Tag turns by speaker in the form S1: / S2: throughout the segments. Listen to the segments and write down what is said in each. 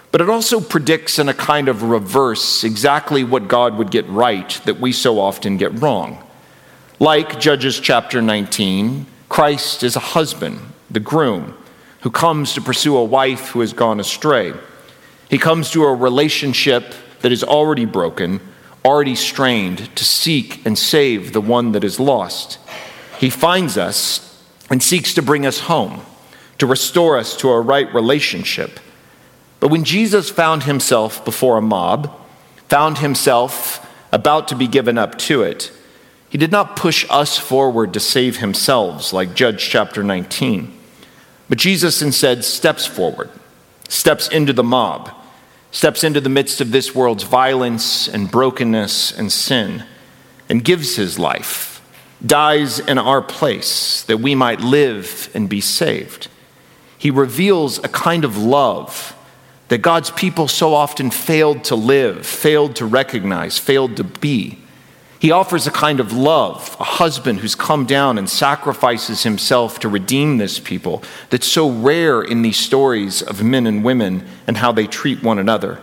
S1: But it also predicts in a kind of reverse exactly what God would get right that we so often get wrong. Like Judges chapter 19, Christ is a husband, the groom, who comes to pursue a wife who has gone astray. He comes to a relationship that is already broken, already strained, to seek and save the one that is lost. He finds us and seeks to bring us home, to restore us to a right relationship. But when Jesus found himself before a mob, found himself about to be given up to it, he did not push us forward to save himself like Judges chapter 19. But Jesus instead steps forward, steps into the mob, steps into the midst of this world's violence and brokenness and sin, and gives his life, dies in our place that we might live and be saved. He reveals a kind of love that God's people so often failed to live, failed to recognize, failed to be. He offers a kind of love, a husband who's come down and sacrifices himself to redeem this people that's so rare in these stories of men and women and how they treat one another.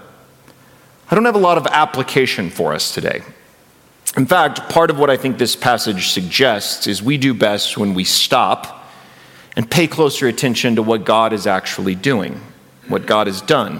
S1: I don't have a lot of application for us today. In fact, part of what I think this passage suggests is we do best when we stop and pay closer attention to what God is actually doing, what God has done,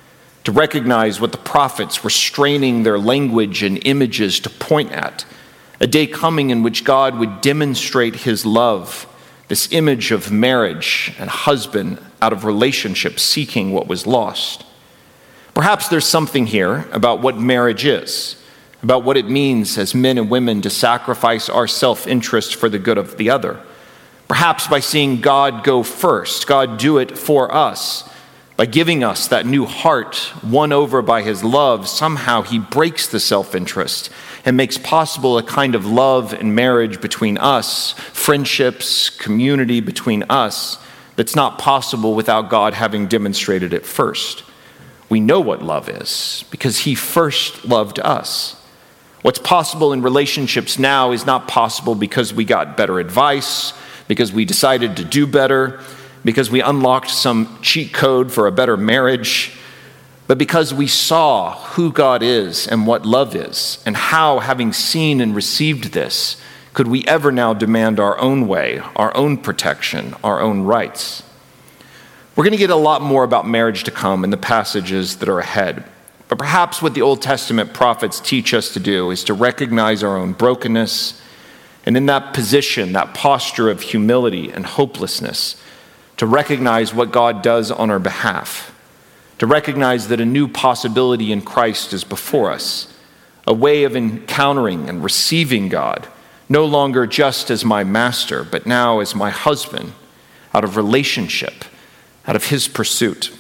S1: to recognize what the prophets were straining their language and images to point at, a day coming in which God would demonstrate his love, this image of marriage and husband out of relationship seeking what was lost. Perhaps there's something here about what marriage is, about what it means as men and women to sacrifice our self-interest for the good of the other. Perhaps by seeing God go first, God do it for us. By giving us that new heart won over by his love, somehow he breaks the self-interest and makes possible a kind of love and marriage between us, friendships, community between us, that's not possible without God having demonstrated it first. We know what love is because he first loved us. What's possible in relationships now is not possible because we got better advice, because we decided to do better, because we unlocked some cheat code for a better marriage, but because we saw who God is and what love is, and how, having seen and received this, could we ever now demand our own way, our own protection, our own rights. We're going to get a lot more about marriage to come in the passages that are ahead, but perhaps what the Old Testament prophets teach us to do is to recognize our own brokenness, and in that position, that posture of humility and hopelessness, to recognize what God does on our behalf, to recognize that a new possibility in Christ is before us, a way of encountering and receiving God, no longer just as my master, but now as my husband, out of relationship, out of his pursuit.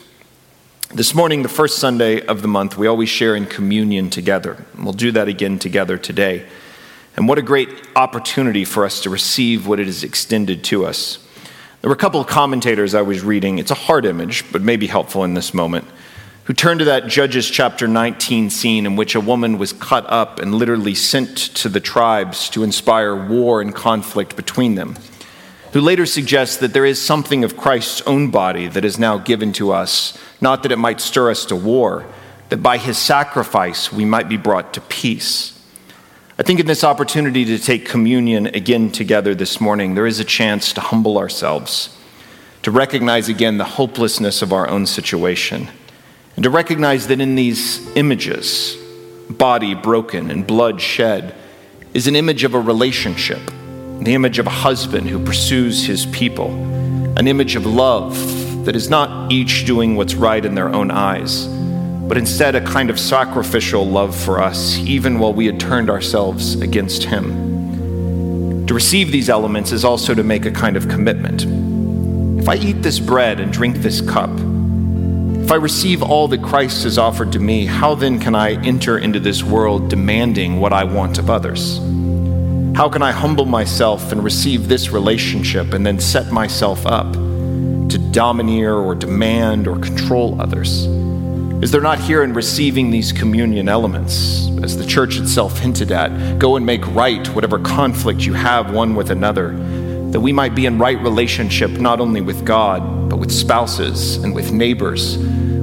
S1: This morning, the first Sunday of the month, we always share in communion together. And we'll do that again together today. And what a great opportunity for us to receive what it is extended to us. There were a couple of commentators I was reading. It's a hard image, but maybe helpful in this moment, who turned to that Judges chapter 19 scene in which a woman was cut up and literally sent to the tribes to inspire war and conflict between them, who later suggests that there is something of Christ's own body that is now given to us, not that it might stir us to war, that by his sacrifice we might be brought to peace. I think in this opportunity to take communion again together this morning, there is a chance to humble ourselves, to recognize again the hopelessness of our own situation, and to recognize that in these images, body broken and blood shed, is an image of a relationship, the image of a husband who pursues his people, an image of love that is not each doing what's right in their own eyes, but instead a kind of sacrificial love for us, even while we had turned ourselves against him. To receive these elements is also to make a kind of commitment. If I eat this bread and drink this cup, if I receive all that Christ has offered to me, how then can I enter into this world demanding what I want of others? How can I humble myself and receive this relationship and then set myself up to domineer or demand or control others? Is there not here in receiving these communion elements, as the church itself hinted at, go and make right whatever conflict you have one with another, that we might be in right relationship not only with God, but with spouses and with neighbors,